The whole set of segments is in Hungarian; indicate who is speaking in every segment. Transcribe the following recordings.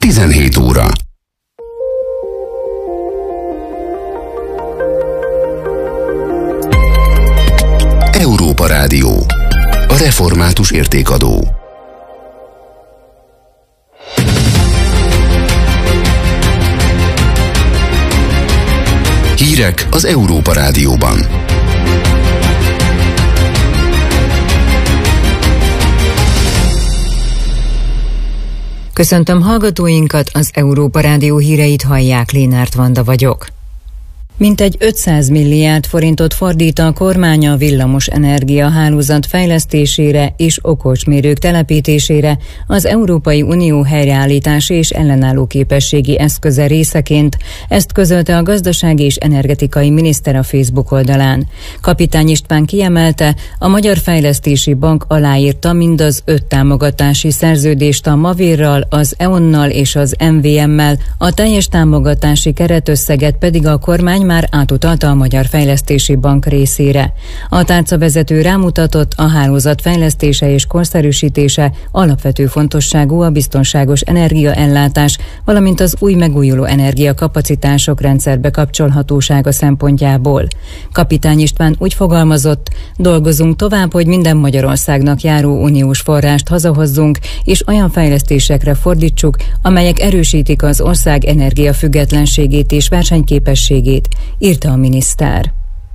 Speaker 1: 17 óra. Európa Rádió. A református értékadó. Hírek az Európa Rádióban.
Speaker 2: Köszöntöm hallgatóinkat, az Európa Rádió híreit hallják, Lénárt Vanda vagyok. Mintegy 500 milliárd forintot fordít a kormány a villamos energiahálózat fejlesztésére és okosmérők telepítésére az Európai Unió helyreállítási és ellenálló képességi eszköze részeként. Ezt közölte a gazdasági és energetikai miniszter a Facebook oldalán. Kapitány István kiemelte, a Magyar Fejlesztési Bank aláírta mindaz 5 támogatási szerződést a Mavérral, az EON-nal és az MVM-mel, a teljes támogatási keretösszeget pedig a kormány már átutalta a Magyar Fejlesztési Bank részére. A tárcavezető rámutatott, a hálózat fejlesztése és korszerűsítése alapvető fontosságú a biztonságos energiaellátás, valamint az új megújuló energiakapacitások rendszerbe kapcsolhatósága szempontjából. Kapitány István úgy fogalmazott, dolgozunk tovább, hogy minden Magyarországnak járó uniós forrást hazahozzunk, és olyan fejlesztésekre fordítsuk, amelyek erősítik az ország energiafüggetlenségét és versenyképességét, írta a miniszter.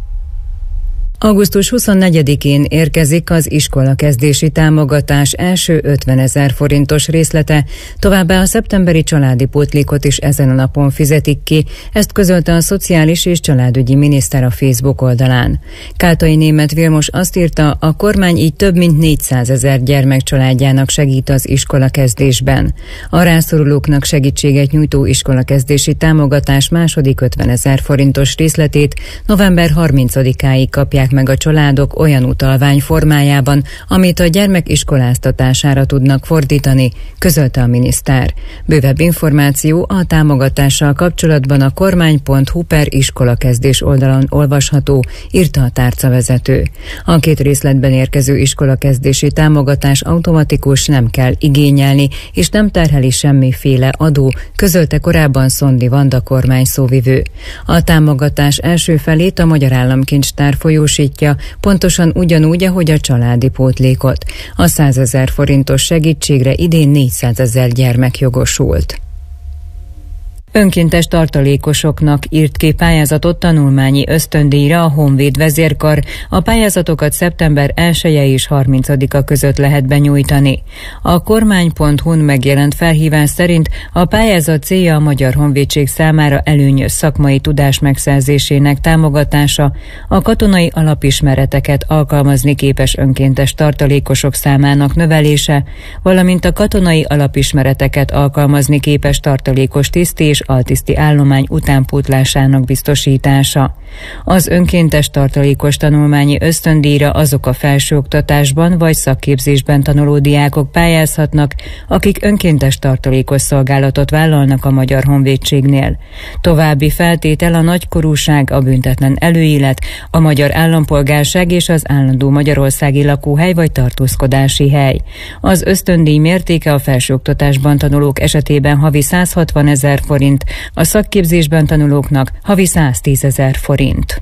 Speaker 2: Augusztus 24-én érkezik az iskolakezdési támogatás első 50 000 forintos részlete, továbbá a szeptemberi családi pótlékot is ezen a napon fizetik ki, ezt közölte a Szociális és Családügyi Miniszter a Facebook oldalán. Kátai Németh Vilmos azt írta, a kormány így több mint 400 000 gyermek családjának segít az iskolakezdésben. A rászorulóknak segítséget nyújtó iskolakezdési támogatás második 50 000 forintos részletét november 30-áig kapják meg a családok olyan utalvány formájában, amit a gyermek iskoláztatására tudnak fordítani, közölte a miniszter. Bővebb információ a támogatással kapcsolatban a kormány.hu/iskolakezdés oldalon olvasható, írta a tárcavezető. A 2 részletben érkező iskolakezdési támogatás automatikus, nem kell igényelni, és nem terheli semmiféle adó, közölte korábban Szondi Vanda kormány szóvivő. A támogatás első felét a Magyar Államkincstár folyósítja, pontosan ugyanúgy, ahogy a családi pótlékot. A 100 000 forintos segítségre idén 400 000 gyermek jogosult. Önkéntes tartalékosoknak írt ki pályázatot tanulmányi ösztöndíjra a Honvéd vezérkar. A pályázatokat szeptember 1-e és 30-a között lehet benyújtani. A kormány.hu-n megjelent felhívás szerint a pályázat célja a Magyar Honvédség számára előnyös szakmai tudás megszerzésének támogatása, a katonai alapismereteket alkalmazni képes önkéntes tartalékosok számának növelése, valamint a katonai alapismereteket alkalmazni képes tartalékos tiszti és altiszti állomány utánpótlásának biztosítása. Az önkéntes tartalékos tanulmányi ösztöndíjra azok a felsőoktatásban vagy szakképzésben tanuló diákok pályázhatnak, akik önkéntes tartalékos szolgálatot vállalnak a Magyar Honvédségnél. További feltétel a nagykorúság, a büntetlen előélet, a magyar állampolgárság és az állandó magyarországi lakóhely vagy tartózkodási hely. Az ösztöndíj mértéke a felsőoktatásban tanulók esetében havi 160 000 forint, a szakképzésben tanulóknak havi 110 000 forint.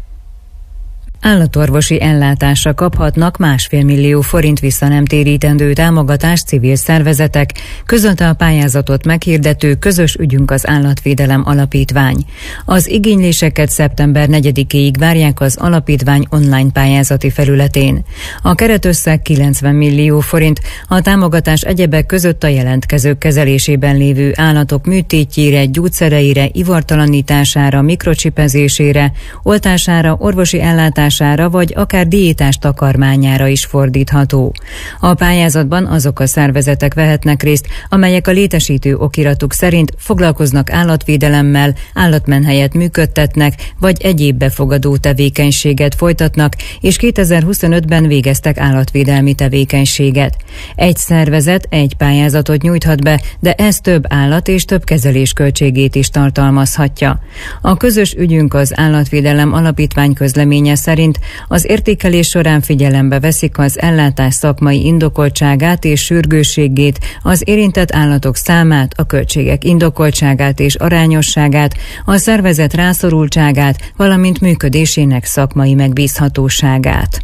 Speaker 2: Állatorvosi ellátásra kaphatnak 1,5 millió forint visszanemtérítendő támogatást civil szervezetek, közölte a pályázatot meghirdető Közös ügyünk az Állatvédelem Alapítvány. Az igényléseket szeptember 4-éig várják az alapítvány online pályázati felületén. A keretösszeg 90 millió forint, a támogatás egyebek között a jelentkezők kezelésében lévő állatok műtétjére, gyógyszereire, ivartalanítására, mikrocsipezésére, oltására, orvosi ellátására vagy akár diétás takarmányára is fordítható. A pályázatban azok a szervezetek vehetnek részt, amelyek a létesítő okiratuk szerint foglalkoznak állatvédelemmel, állatmenhelyet működtetnek, vagy egyéb befogadó tevékenységet folytatnak, és 2025-ben végeztek állatvédelmi tevékenységet. Egy szervezet egy pályázatot nyújthat be, de ez több állat és több kezelés költségét is tartalmazhatja. A Közös ügyünk az Állatvédelem Alapítvány közleménye szerint szerint az értékelés során figyelembe veszik az ellátás szakmai indokoltságát és sürgősségét, az érintett állatok számát, a költségek indokoltságát és arányosságát, a szervezet rászorultságát, valamint működésének szakmai megbízhatóságát.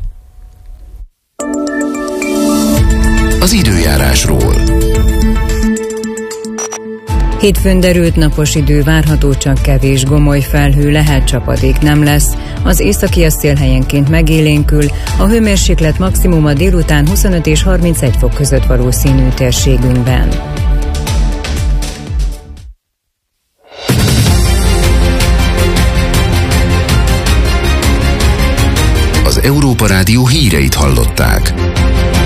Speaker 1: Az időjárásról.
Speaker 2: Hétfőn derült napos idő várható, csak kevés gomoly felhő, lehet csapadék nem lesz. Az északi szél helyenként megélénkül, a hőmérséklet maximuma délután 25 és 31 fok között valószínű térségünkben.
Speaker 1: Az Európa Rádió híreit hallották.